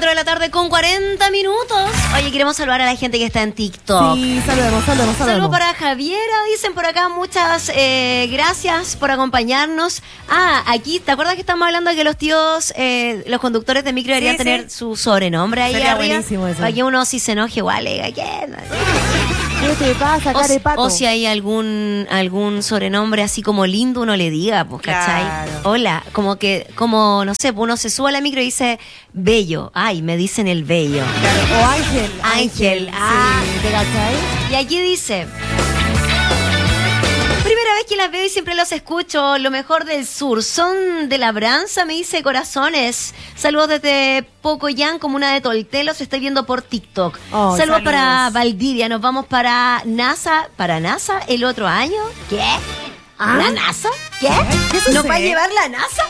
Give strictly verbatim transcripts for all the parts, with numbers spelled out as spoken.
de la tarde con cuarenta minutos. Oye, queremos saludar a la gente que está en TikTok. Sí, saludemos, saludemos, saludemos. Saludos para Javiera, dicen por acá. Muchas eh, gracias por acompañarnos. Ah, aquí, ¿te acuerdas que estamos hablando de que los tíos, eh, los conductores de micro deberían sí, tener sí. su sobrenombre ahí Sería arriba? buenísimo eso. Para que uno si se enoje igual, le diga, ¿quién? ¿Qué te pasa, O, carepato? o si hay algún algún sobrenombre así como lindo, uno le diga, pues, ¿cachai? Claro. Hola, como que, como, no sé, uno se sube a la micro y dice bello. Ay, me dicen el bello. Claro. O Ángel. Ángel, ah. Sí, ¿te cachai? Y aquí dice: primera vez que las veo y siempre los escucho. Lo mejor del sur. Son de labranza, me dice Corazones. Saludos desde Pocoyán, comuna de Tolté. Los estoy viendo por TikTok. Oh, saludos, saludos para Valdivia. Nos vamos para NASA. ¿Para NASA el otro año? ¿Qué? ¿Ah? ¿La NASA? ¿Qué? ¿Qué sucede? ¿Nos va a llevar la NASA?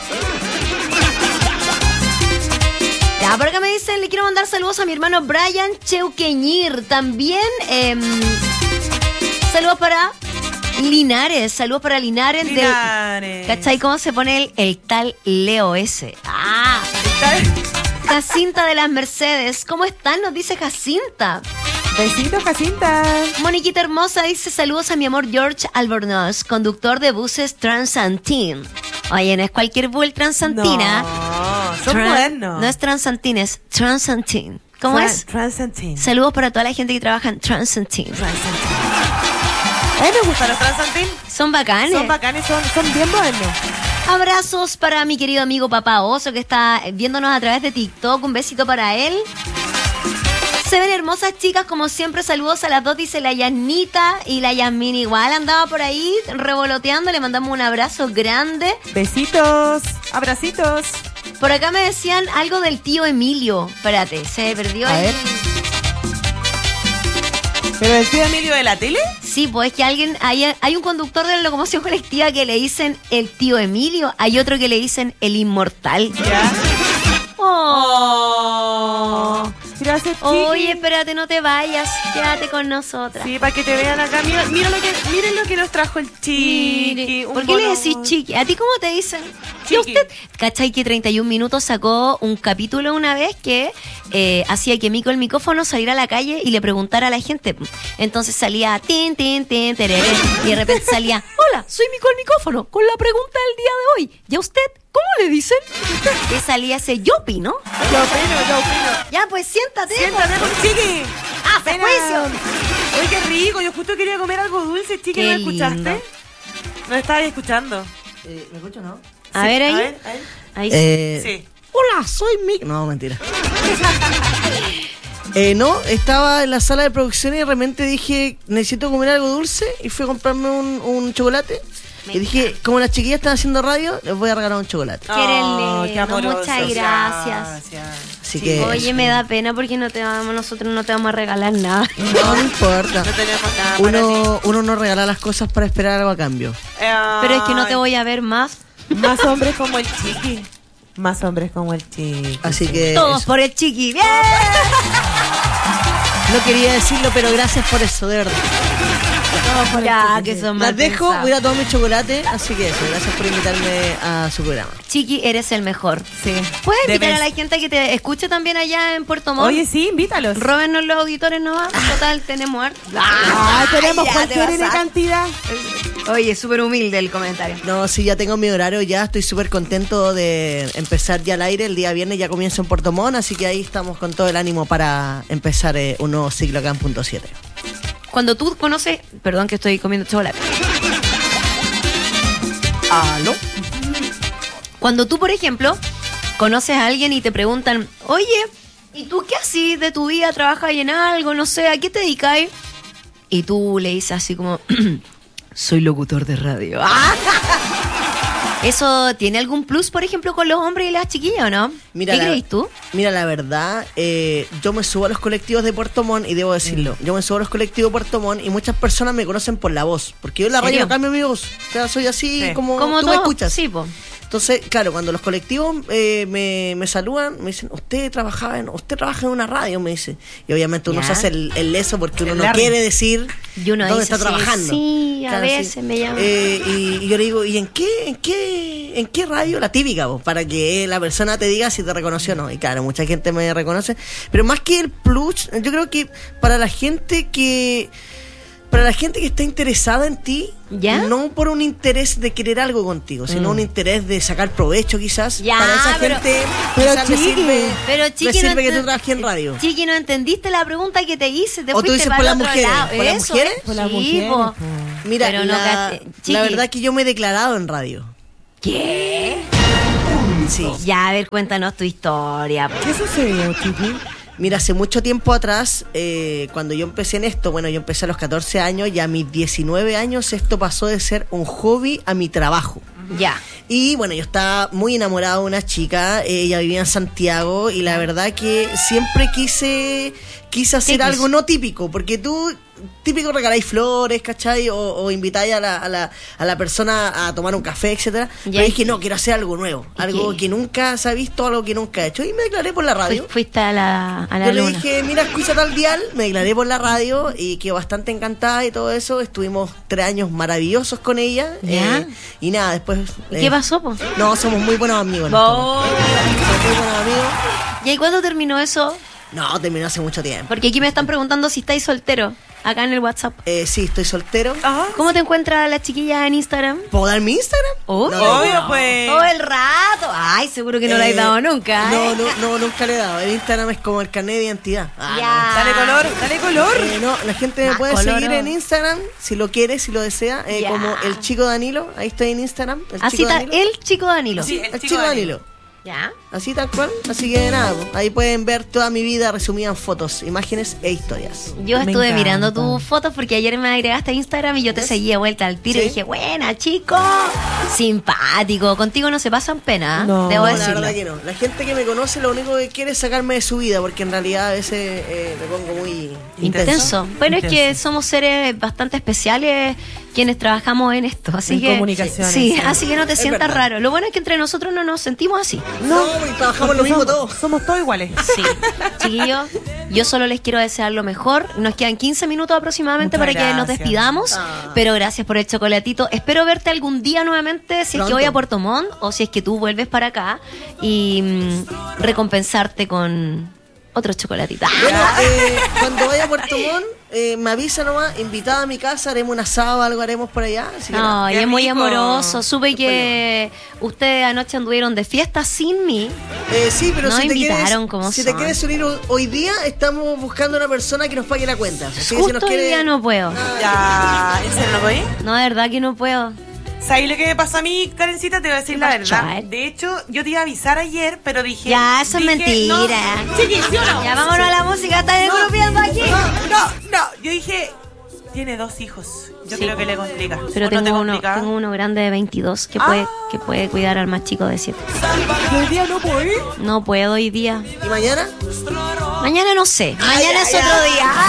Ya, por acá me dicen, le quiero mandar saludos a mi hermano Brian Cheuqueñir. También, eh, saludos para Linares. Saludos para Linares. Linares. Del, ¿cachai? ¿Cómo se pone el, el tal Leo ese? Ah, Jacinta de las Mercedes. ¿Cómo están? Nos dice Jacinta. Besitos, Jacinta. Moniquita hermosa dice saludos a mi amor George Albornoz, conductor de buses Transantin. Oye, no es cualquier bus Transantina. No, son Tran- modernos. No es Transantin, es Transantin. ¿Cómo Tran- es? Transantin. Saludos para toda la gente que trabaja en Transantin. Transantin. A mí me gustan los Transantin. Son bacanes. Son bacanes, son, son bien modernos. Abrazos para mi querido amigo Papá Oso que está viéndonos a través de TikTok. Un besito para él. Se ven hermosas chicas, como siempre. Saludos a las dos, dice la Yasnita. Y la Yasmin igual andaba por ahí revoloteando. Le mandamos un abrazo grande. Besitos, abracitos. Por acá me decían algo del tío Emilio. Espérate, se me perdió A ahí. ver. ¿Pero el tío Emilio de la tele? Sí, pues es que alguien, hay, hay un conductor de la locomoción colectiva que le dicen el tío Emilio. Hay otro que le dicen el inmortal. Ya. Oh. Gracias, chiqui. Oye, espérate, no te vayas. Quédate con nosotras. Sí, para que te vean acá. Mira, mira lo que, miren lo que nos trajo el chiqui. Mire, un ¿por qué le bono. decís chiqui? ¿A ti cómo te dicen? Chiqui. ¿Y usted? ¿Cachai que treinta y un minutos sacó un capítulo una vez que eh, hacía que Mico el micrófono saliera a la calle y le preguntara a la gente? Entonces salía tin, tin, tin, tereré, y de repente salía, hola, soy Mico el micrófono, con la pregunta del día de hoy. ¿Y a usted cómo le dicen? Y salía ese yo opino. Yo opino, yo opino. Ya, pues siéntate. Siéntate, pues, chiqui. ¡Ah, Ven a- juicio! Oye, qué rico. Yo justo quería comer algo dulce, chiqui. Qué ¿No me escuchaste? lindo. No estabas escuchando. Eh, ¿Me escucho, no? A Sí, ver ahí. A ver, a ver. Ahí Eh, Sí. Hola, soy Mick. No, mentira. eh, no, estaba en la sala de producción y de repente dije, necesito comer algo dulce. Y fui a comprarme un, un chocolate. Me y dije, como las chiquillas están haciendo radio, les voy a regalar un chocolate. Qué eres Oh, lindo, qué amoroso. muchas gracias. Así Sí. que. Oye, me da pena porque no te vamos, nosotros no te vamos a regalar nada. No, no importa. No tenemos nada para ti. Uno, uno no regala las cosas para esperar algo a cambio. Pero es que no te voy a ver más. Más hombres como el chiqui. Más hombres como el chiqui. Así que. Todos eso. por el chiqui. ¡Bien! No quería decirlo, pero gracias por eso, de verdad. Ya, que son Las mal dejo, pensados. voy a tomar mi chocolate. Así que eso, gracias por invitarme a su programa. Chiqui, eres el mejor. Sí. ¿Puedes invitar Debes- a la gente que te escuche también allá en Puerto Montt? Oye, sí, invítalos. Róbennos los auditores nomás. Total, tenemos harto. Ah, tenemos ya te cualquier pasaste. cantidad. Oye, súper humilde el comentario. No, sí, ya tengo mi horario, ya estoy súper contento de empezar ya al aire. El día viernes ya comienzo en Puerto Montt, así que ahí estamos con todo el ánimo para empezar eh, un nuevo ciclo acá en Punto siete. Cuando tú conoces... Perdón que estoy comiendo chocolate. ¿Aló? Cuando tú, por ejemplo, conoces a alguien y te preguntan, oye, ¿y tú qué haces de tu vida? ¿Trabajas en algo? No sé, ¿a qué te dedicas? Y tú le dices así como, soy locutor de radio. ¿Eso tiene algún plus, por ejemplo, con los hombres y las chiquillas o no? Mira, ¿Qué la- crees tú? Mira, la verdad, eh, yo me subo a los colectivos de Puerto Montt y debo decirlo, yo me subo a los colectivos de Puerto Montt y muchas personas me conocen por la voz, porque yo en la radio ¿Serio? no cambio mi voz, o sea, soy así Sí. como, Como tú todo. me escuchas. Sí, po. Entonces, claro, cuando los colectivos eh, me, me saludan, me dicen, usted trabajaba en, usted trabaja en una radio, me dice. Y obviamente uno Ya. se hace el, el leso porque uno El no Larry. quiere decir Y uno dónde dice, está sí, trabajando. sí, a Claro, veces me llaman. Eh, y, y yo le digo, ¿y en qué, en qué, en qué radio? La típica, vos, para que la persona te diga si te reconoció o no. Y claro, mucha gente me reconoce. Pero más que el plus, yo creo que para la gente que... Para la gente que está interesada en ti, ¿Ya? no por un interés de querer algo contigo, sino Mm. un interés de sacar provecho quizás. Ya, para esa pero- gente pero quizás le chiqui, sirve, Pero le Chiqui, sirve no que tú ent- trabajes en radio. Chiqui, no entendiste la pregunta que te hice. Te O tú fuiste dices para por el las otro mujeres, lado. ¿por las Eso, mujeres? ¿eh? Por las Sí, mujeres, po. po. Mira, Pero no la, ca- Chiqui. la verdad que yo me he declarado en radio. ¿Qué? Sí. Ya, a ver, cuéntanos tu historia. po. ¿Qué sucedió, Chiqui? Mira, hace mucho tiempo atrás, eh, cuando yo empecé en esto, bueno, yo empecé a los catorce años y a mis diecinueve años esto pasó de ser un hobby a mi trabajo. Ya. Y bueno, yo estaba muy enamorado de una chica, eh, ella vivía en Santiago y la verdad que siempre quise quise hacer ¿Qué algo quiso? no típico, porque tú típico regaláis flores, ¿cachai? O, o invitáis a la, a, la, a la persona a tomar un café, etcétera. Ya. Pero dije, no, quiero hacer algo nuevo, ¿Y algo qué? que nunca se ha visto, algo que nunca he hecho. Y me declaré por la radio. Fui- Fuiste a la, a la Yo le luna. dije, mira, escucha tal dial, me declaré por la radio y quedé bastante encantada y todo eso. Estuvimos tres años maravillosos con ella. Ya. eh, y nada, después... ¿Y eh, qué pasó, po? No, somos muy buenos amigos. en Bo- este momento. Somos muy buenos amigos. ¿Y ahí cuándo terminó eso? No, terminó hace mucho tiempo. Porque aquí me están preguntando si estáis soltero. Acá en el WhatsApp. Eh, sí, estoy soltero. Ajá. ¿Cómo te encuentras la chiquilla en Instagram? ¿Puedo dar mi Instagram? Oh, No, Obvio, no. pues. Todo el rato. Ay, seguro que no la he Eh, dado nunca. No, ¿eh? no, no, nunca le he dado. El Instagram es como el carnet de identidad. Ah, Ya. Dale color, dale color. no. Eh, no, la gente me Más puede color, seguir oh. en Instagram si lo quiere, si lo desea, eh, Ya. como el chico Danilo. Ahí estoy en Instagram. El Así chico está Danilo. el chico Danilo. Sí. El chico Danilo. ¿Ya? Así tal cual. Así que nada, pues, ahí pueden ver toda mi vida resumida en fotos, imágenes e historias. Yo Me estuve encanta. mirando tus fotos porque ayer me agregaste a Instagram y yo te ¿Ves? seguí de vuelta al tiro Sí. y dije, buena, chico. Simpático. Contigo no se pasan pena. ¿eh? No. Debo No, la decirlo. verdad que no. La gente que me conoce lo único que quiere es sacarme de su vida, porque en realidad a veces eh, me pongo muy Intenso. intenso. Bueno, es que Intenso. somos seres bastante especiales quienes trabajamos en esto, así En que comunicaciones, sí, sí. así que no te Es sientas verdad. raro. Lo bueno es que entre nosotros no nos sentimos así. No, porque trabajamos lo Porque mismo somos, todos. somos todos iguales. Sí, chiquillos, yo solo les quiero desear lo mejor. Nos quedan quince minutos aproximadamente Muchas para que nos gracias. despidamos, Ah. pero gracias por el chocolatito. Espero verte algún día nuevamente, si es que Pronto. voy a Puerto Montt o si es que tú vuelves para acá y mm, recompensarte con otro chocolatito. Bueno, eh, cuando vaya a Puerto Montt, eh, me avisa nomás, invitada a mi casa, haremos un asado, algo haremos por allá. Así que nada. No, y Qué es muy rico. amoroso. Supe que ustedes anoche anduvieron de fiesta sin mí. Eh, sí, pero No si, te invitaron quieres, como si te son. quieres unir ho- hoy día, estamos buscando una persona que nos pague la cuenta. Así que si Justo nos hoy quiere... día no puedo. Ya, ¿en serio no voy? No, de verdad que no puedo. ¿Sabes lo que me pasó a mí, Karencita? Te voy a decir ¿Qué la pasó? verdad. De hecho, yo te iba a avisar ayer, pero dije... Ya, eso es dije, mentira. No, chiqui, ¿sí o no? Ya vámonos a la música, está engrupiendo aquí. No, no, no. Yo dije, tiene dos hijos. Yo Sí. creo que le complica. Pero ¿O no te tengo uno, complica? tengo uno grande de veintidós que Ah. puede, que puede cuidar al más chico de siete. ¿Y hoy día no puedo ir? Ah. No puedo hoy día. ¿Y mañana? Mañana no sé. Mañana Ay, es ay, otro ay. día.